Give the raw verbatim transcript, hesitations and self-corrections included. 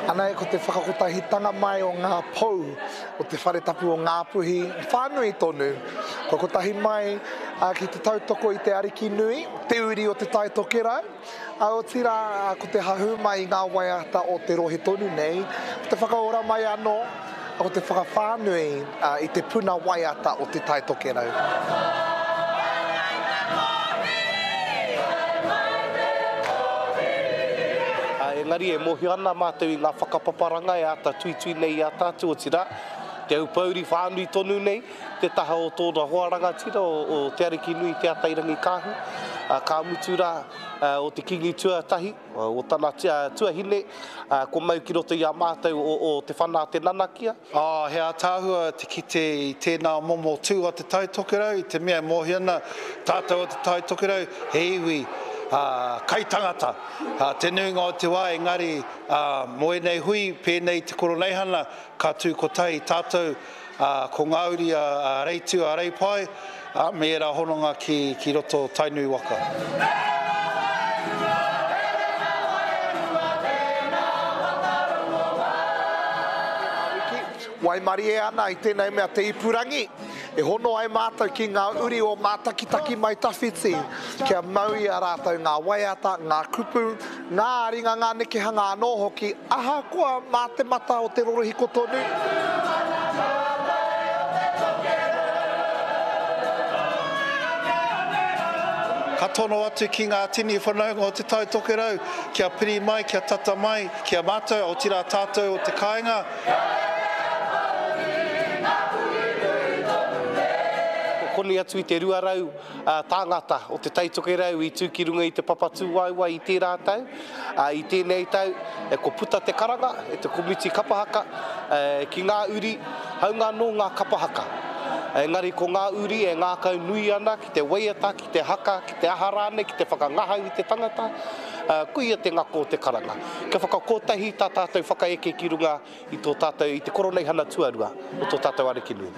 Ana e ko te whakakotahitanga mai o ngā pou, o te whare tapu o Ngāpuhi, whānui tonu. Ko kotahi mai uh, ki te tautoko i te ariki nui, te uri o te taitokerau, a o tira uh, ko te hahu mai ngā waiata o te rohe tonu nei, ko te whakaora mai anō, a ko te whakawhānui uh, i te puna waiata o te taitokerau. Engari e mohi ana mātou i ngā whakapaparanga e ata tui tui nei a tātou o tira. Te au pauri whānui tonu nei, te taha o tōna hoaranga tira o, o te ariki nui te atairangi kāhu. Uh, ka mutu rā uh, o te kingi tuatahi, uh, o tana uh, tuahine, uh, ko mau ki roto i a mātou o, o te whana te nanakia. Oh, he a tāhua te kite i tēnā momo tū o te taitokerau, i te mea mohi ana tātou o te taitokerau, he iwi. Uh, kai tangata. Uh, te nuinga o te wā, engari, uh, moe nei hui, pēnei te koroneihana, ka tū kotai tātou, uh, ko ngauri a, a reitu a reipai, uh, me era hononga ki, ki roto tainui waka. Wai mari e ana i tēnei mea te ipurangi. E hono ai mātou ki ngā uri o mātakitaki mai tawhiti, kia maui a rātou ngā waiata, ngā kupu, ngā ringa, ngā nekehanga anō hoki, aha koa mā te mata o te rorohiko tonu. Ka tono atu ki ngā tini whanaunga o te taitokerau, kia piri mai, kia tata mai, kia mātou o tira tātou o te kāinga. Koni atu i te ruarau uh, tāngata o te taitokerau i tūkirunga i te papatū waiwai i tērā tau. Uh, I tēnei tau, e ko puta te karanga, e te komiti kapahaka, uh, ki ngā uri, haunga no ngā kapahaka. Engari ko ngā uri e ngā kau nui ana ki te waiata, ki te haka, ki te aharane, ki te whakangahau i te tangata, uh, kuia te ngako o te karanga. Ka whakakotahi tā tātou whakaeke ki runga i tō tātou, i te koroneihana tuarua o tō tātou ariki nui.